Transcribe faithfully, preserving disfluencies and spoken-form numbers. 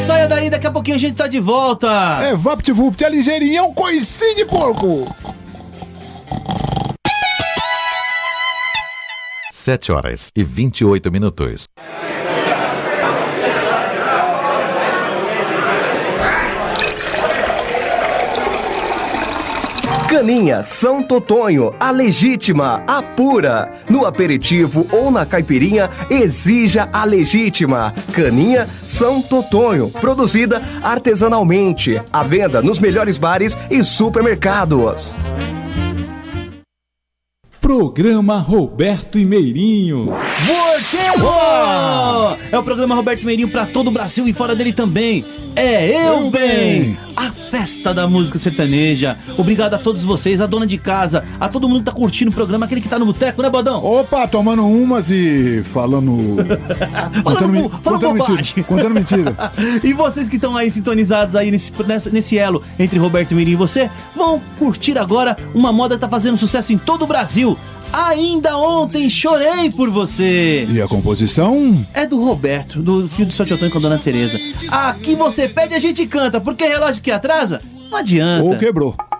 Saia daí, daqui a pouquinho a gente tá de volta. É VaptVupt, é ligeirinho, é um coicinho de porco. Sete horas e vinte e oito minutos. Caninha São Totonho, a legítima, a pura. No aperitivo ou na caipirinha, exija a legítima. Caninha São Totonho, produzida artesanalmente. À venda nos melhores bares e supermercados. Programa Roberto e Meirinho. Voltemos! É o programa Roberto Meirinho pra todo o Brasil e fora dele também. É Eu Bem, a festa da música sertaneja. Obrigado a todos vocês, a dona de casa, a todo mundo que tá curtindo o programa, aquele que tá no boteco, né, Bodão? Opa, tomando umas e falando... contando, Falando, falando contando bobagem. mentira, contando mentira. E vocês que estão aí sintonizados aí nesse, nessa- nesse elo entre Roberto Meirinho e você, vão curtir agora uma moda que tá fazendo sucesso em todo o Brasil. Ainda ontem chorei por você. E a composição? É do Roberto, do Fio do São Teotônio com a Dona Tereza. Aqui você pede, a gente canta, porque relógio que atrasa, não adianta. Ou quebrou.